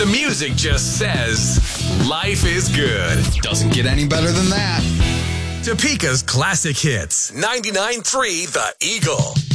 The music just says, life is good. Doesn't get any better than that. Topeka's classic hits. 99.3 The Eagle.